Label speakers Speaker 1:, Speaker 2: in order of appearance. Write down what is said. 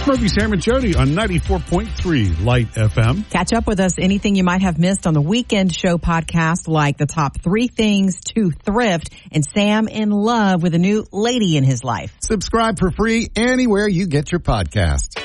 Speaker 1: It's Murphy, Sam, and Jody on 94.3 Light FM.
Speaker 2: Catch up with us, anything you might have missed on the Weekend Show podcast, like the top 3 things to thrift, and Sam in love with a new lady in his life.
Speaker 3: Subscribe for free anywhere you get your podcasts.